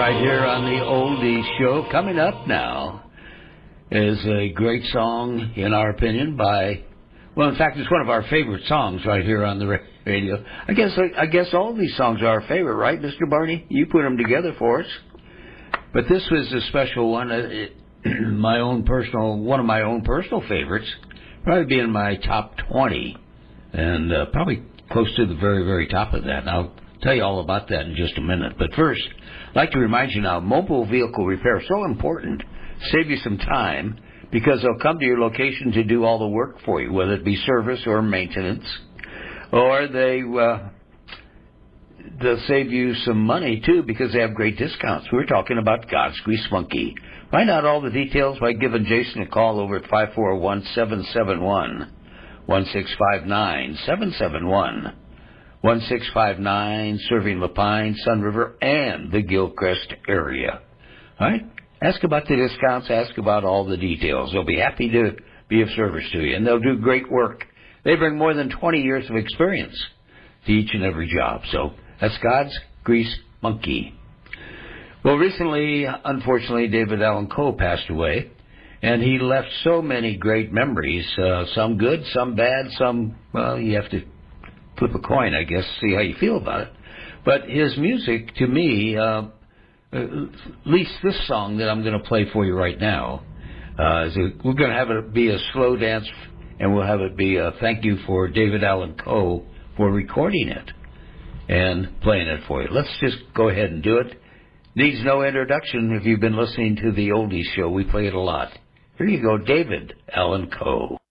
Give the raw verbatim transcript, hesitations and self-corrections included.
right here on the Oldies Show. Coming up now is a great song, in our opinion, by, well, in fact, it's one of our favorite songs right here on the radio. I guess I guess all these songs are our favorite, right, Mister Barney? You put them together for us. But this was a special one, uh, it, my own personal, one of my own personal favorites, probably be in my top twenty, and uh, probably close to the very, very top of that. And I'll tell you all about that in just a minute. But first, I'd like to remind you now, mobile vehicle repair is so important. Save you some time, because they'll come to your location to do all the work for you, whether it be service or maintenance, or they uh, they'll save you some money too, because they have great discounts. We're talking about God's Grease Monkey. Find out all the details by giving Jason a call over at five four one, seven seven one, one six five nine, seven seven one, one six five nine, serving Lapine, Sun River, and the Gilcrest area. All right? Ask about the discounts. Ask about all the details. They'll be happy to be of service to you, and they'll do great work. They bring more than twenty years of experience to each and every job. So that's God's Grease Monkey. Well, recently, unfortunately, David Allan Coe passed away, and he left so many great memories, uh, some good, some bad, some, well, you have to flip a coin, I guess, see how you feel about it. But his music, to me, uh, at least this song that I'm going to play for you right now, uh, is a, we're going to have it be a slow dance, and we'll have it be a thank you for David Allan Coe for recording it and playing it for you. Let's just go ahead and do it. Needs no introduction if you've been listening to the Oldies Show. We play it a lot. Here you go, David Allan Coe.